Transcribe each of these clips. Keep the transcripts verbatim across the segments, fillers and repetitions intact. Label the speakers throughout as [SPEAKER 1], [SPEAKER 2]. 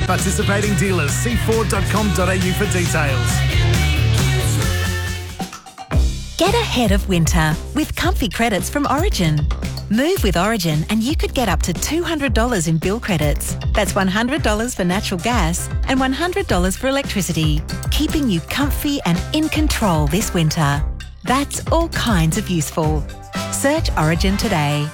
[SPEAKER 1] Participating dealers, c ford dot com dot a u for details.
[SPEAKER 2] Get ahead of winter with comfy credits from Origin. Move with Origin and you could get up to two hundred dollars in bill credits. That's one hundred dollars for natural gas and one hundred dollars for electricity, keeping you comfy and in control this winter. That's all kinds of useful. Search Origin today.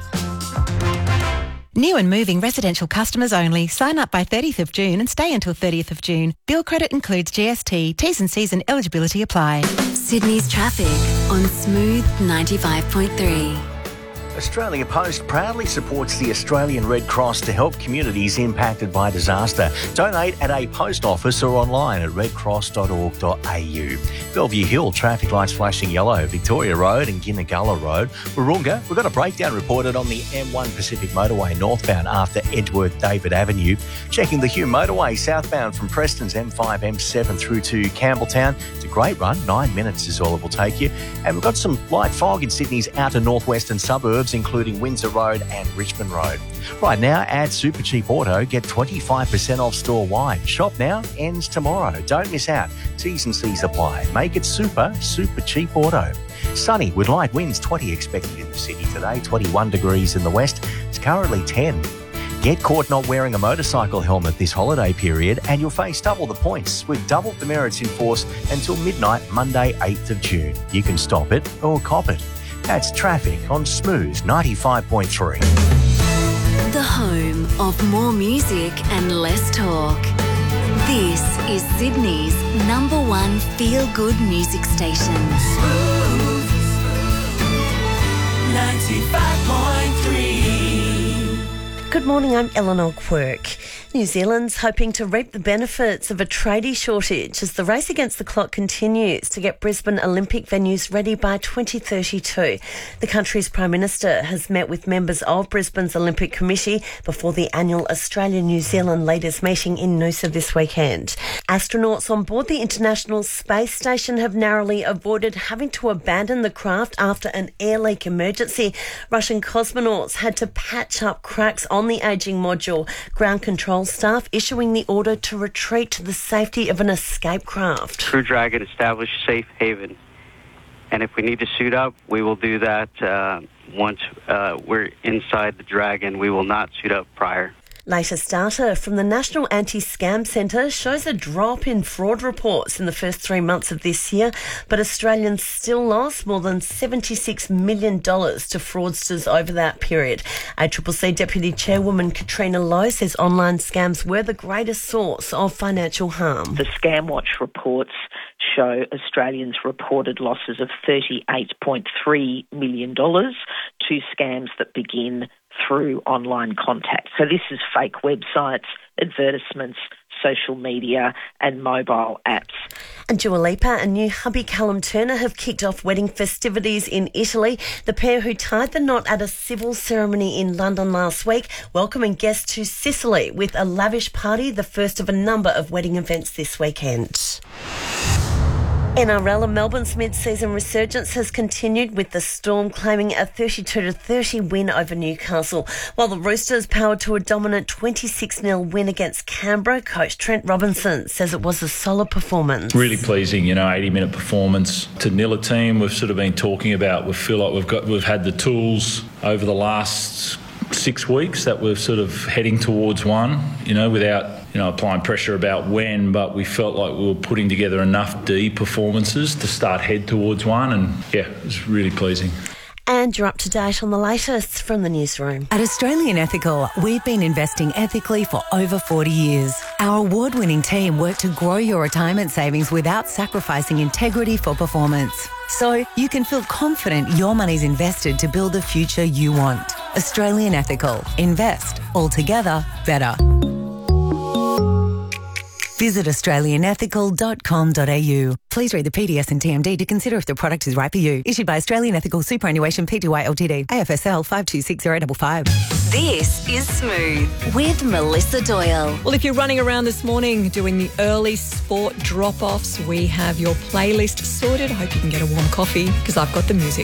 [SPEAKER 2] New and moving residential customers only. Sign up by thirtieth of June and stay until thirtieth of June. Bill credit includes G S T. T's and C's and eligibility apply.
[SPEAKER 3] Sydney's traffic on Smooth ninety-five point three.
[SPEAKER 4] Australia Post proudly supports the Australian Red Cross to help communities impacted by disaster. Donate at a post office or online at red cross dot org dot a u. Bellevue Hill, traffic lights flashing yellow. Victoria Road and Ginnagulla Road. Warunga, we've got a breakdown reported on the M one Pacific Motorway northbound after Edgeworth David Avenue. Checking the Hume Motorway southbound from Preston's M five M seven through to Campbelltown. It's a great run. Nine minutes is all it will take you. And we've got some light fog in Sydney's outer northwestern suburbs, including Windsor Road and Richmond Road. Right now, at Super Cheap Auto, get twenty-five percent off store-wide. Shop now, ends tomorrow. Don't miss out. T's and C's apply. Make it super, super cheap auto. Sunny with light winds, twenty expected in the city today, twenty-one degrees in the west. It's currently ten. Get caught not wearing a motorcycle helmet this holiday period and you'll face double the points with double demerits in force until midnight, Monday, eighth of June. You can stop it or cop it. That's traffic on Smooth ninety-five point three.
[SPEAKER 3] The home of more music and less talk. This is Sydney's number one feel-good music station.
[SPEAKER 5] Smooth ninety-five point three.
[SPEAKER 6] Good morning, I'm Eleanor Quirk. New Zealand's hoping to reap the benefits of a tradie shortage as the race against the clock continues to get Brisbane Olympic venues ready by twenty thirty-two. The country's Prime Minister has met with members of Brisbane's Olympic Committee before the annual Australia-New Zealand leaders meeting in Noosa this weekend. Astronauts on board the International Space Station have narrowly avoided having to abandon the craft after an air leak emergency. Russian cosmonauts had to patch up cracks on the ageing module. Ground control staff issuing the order to retreat to the safety of an escape craft.
[SPEAKER 7] Crew Dragon established safe haven, and if we need to suit up, we will do that uh, once uh, we're inside the Dragon. We will not suit up prior.
[SPEAKER 6] Latest data from the National Anti-Scam Centre shows a drop in fraud reports in the first three months of this year, but Australians still lost more than seventy-six million dollars to fraudsters over that period. A C C C Deputy Chairwoman Katrina Lowe says online scams were the greatest source of financial harm.
[SPEAKER 8] The Scamwatch reports show Australians reported losses of thirty-eight point three million dollars to scams that begin through online contact. So this is fake websites, advertisements, social media and mobile apps.
[SPEAKER 6] And Dua Lipa and new hubby Callum Turner have kicked off wedding festivities in Italy. The pair who tied the knot at a civil ceremony in London last week, welcoming guests to Sicily with a lavish party, the first of a number of wedding events this weekend. N R L and Melbourne's mid-season resurgence has continued with the Storm claiming a thirty-two to thirty win over Newcastle, while the Roosters powered to a dominant twenty-six nil win against Canberra. Coach Trent Robinson says it was a solid performance.
[SPEAKER 9] Really pleasing, you know, eighty-minute performance to nil a team. We've sort of been talking about. We feel like we've got, we've had the tools over the last six weeks that we're sort of heading towards one, you know, without, you know, applying pressure about when, but we felt like we were putting together enough D performances to start head towards one, and yeah, it was really pleasing.
[SPEAKER 6] And you're up to date on the latest from the newsroom.
[SPEAKER 2] At Australian Ethical, we've been investing ethically for over forty years. Our award-winning team work to grow your retirement savings without sacrificing integrity for performance. So you can feel confident your money's invested to build the future you want. Australian Ethical. Invest. Altogether better. Visit australian ethical dot com dot a u. Please read the P D S and T M D to consider if the product is right for you. Issued by Australian Ethical Superannuation Pty Ltd. A F S L five two six zero five five.
[SPEAKER 3] This is Smooth with Melissa Doyle.
[SPEAKER 10] Well, if you're running around this morning doing the early sport drop-offs, we have your playlist sorted. I hope you can get a warm coffee because I've got the music.